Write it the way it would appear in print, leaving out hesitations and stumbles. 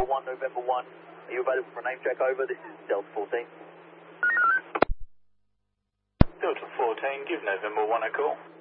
1, November 1. Are you available for a name check? Over. This is Delta 14. Delta 14, give November 1 a call.